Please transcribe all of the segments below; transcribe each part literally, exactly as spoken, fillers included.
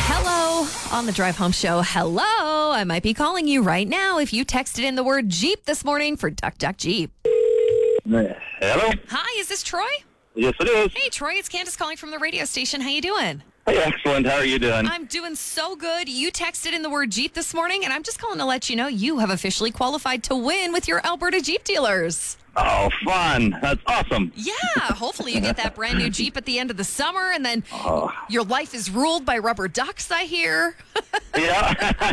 Hello on the Drive Home Show. Hello. I might be calling you right now if you texted in the word Jeep this morning for Duck Duck Jeep. Hello? Hi, is this Troy? Yes, it is. Hey, Troy, it's Candace calling from the radio station. How you doing? Hey, excellent. How are you doing? I'm doing so good. You texted in the word Jeep this morning, and I'm just calling to let you know you have officially qualified to win with your Alberta Jeep dealers. Oh, fun. That's awesome. Yeah, hopefully you get that brand new Jeep at the end of the summer, and then Oh. your life is ruled by rubber ducks, I hear. Yeah.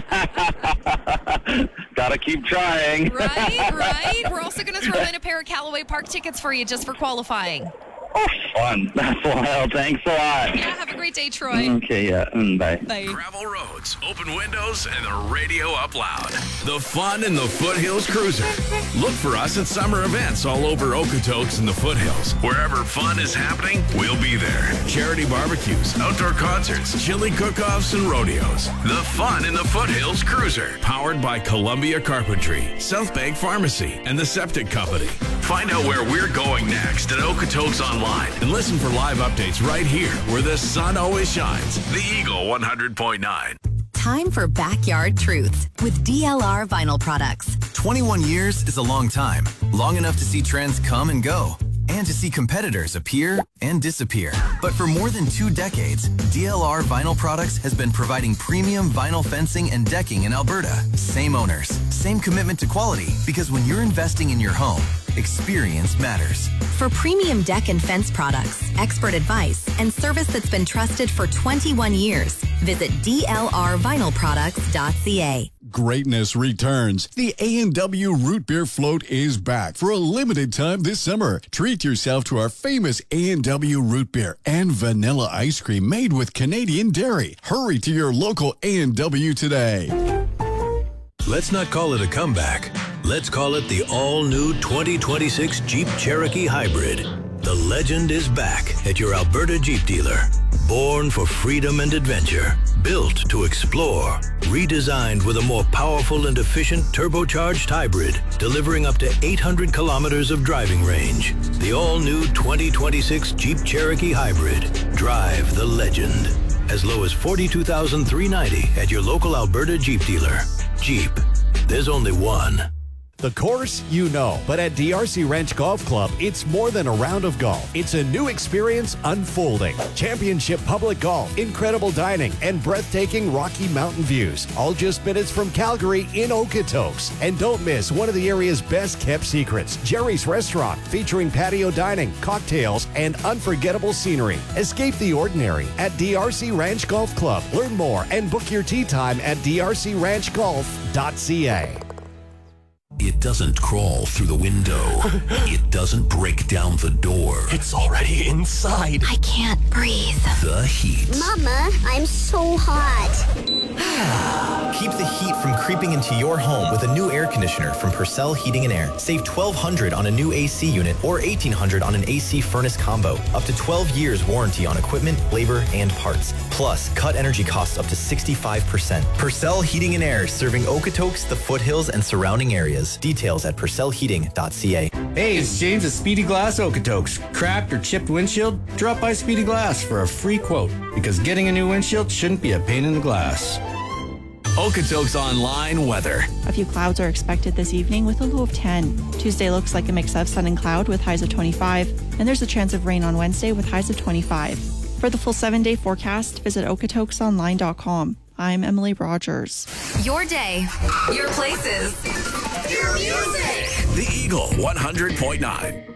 Gotta keep trying. Right, right. We're also going to throw in a pair of Callaway Park tickets for you just for qualifying. Oh, fun. That's wild. Thanks a lot. Yeah, have a great day, Troy. Okay, yeah. Mm, bye. Bye. Gravel roads, open windows, and the radio up loud. The fun in the Foothills Cruiser. Look for us at summer events all over Okotoks and the Foothills. Wherever fun is happening, we'll be there. Charity barbecues, outdoor concerts, chili cook-offs, and rodeos. The fun in the Foothills Cruiser. Powered by Columbia Carpentry, South Bank Pharmacy, and the Septic Company. Find out where we're going next at Okotoks Online and listen for live updates right here where the sun always shines. The Eagle one hundred point nine. Time for Backyard Truths with D L R Vinyl Products. twenty-one years is a long time. Long enough to see trends come and go, and to see competitors appear and disappear. But for more than two decades, D L R Vinyl Products has been providing premium vinyl fencing and decking in Alberta. Same owners, same commitment to quality, because when you're investing in your home, experience matters. For premium deck and fence products, expert advice, and service that's been trusted for twenty-one years, visit D L R vinyl products dot c a. Greatness returns. The A and W Root Beer Float is back for a limited time this summer. Treat yourself to our famous A and W Root Beer and vanilla ice cream made with Canadian dairy. Hurry to your local A and W today. Let's not call it a comeback. Let's call it the all-new twenty twenty-six Jeep Cherokee Hybrid. The legend is back at your Alberta Jeep dealer. Born for freedom and adventure, built to explore, redesigned with a more powerful and efficient turbocharged hybrid, delivering up to eight hundred kilometers of driving range. The all-new twenty twenty-six Jeep Cherokee Hybrid. Drive the legend. As low as forty-two thousand three hundred ninety dollars at your local Alberta Jeep dealer. Jeep. There's only one. The course, you know, but at D R C Ranch Golf Club, it's more than a round of golf. It's a new experience unfolding. Championship public golf, incredible dining, and breathtaking Rocky Mountain views. All just minutes from Calgary in Okotoks. And don't miss one of the area's best kept secrets, Jerry's Restaurant, featuring patio dining, cocktails, and unforgettable scenery. Escape the ordinary at D R C Ranch Golf Club. Learn more and book your tee time at d r c ranch golf dot c a. It doesn't crawl through the window. It doesn't break down the door. It's already inside. I can't breathe. The heat. Mama, I'm so hot. Keep the heat from creeping into your home with a new air conditioner from Purcell Heating and Air. Save twelve hundred dollars on a new A C unit or eighteen hundred dollars on an A C furnace combo. Up to twelve years warranty on equipment, labor, and parts. Plus, cut energy costs up to sixty-five percent. Purcell Heating and Air, serving Okotoks, the Foothills, and surrounding areas. Details at purcell heating dot c a. Hey, it's James at Speedy Glass Okotoks. Cracked or chipped windshield? Drop by Speedy Glass for a free quote, because getting a new windshield shouldn't be a pain in the glass. Okotoks Online weather. A few clouds are expected this evening with a low of ten. Tuesday looks like a mix of sun and cloud with highs of twenty-five, and there's a chance of rain on Wednesday with highs of twenty-five. For the full seven-day forecast, visit okotokes online dot com. I'm Emily Rogers. Your day, your places, your music. The Eagle one hundred point nine.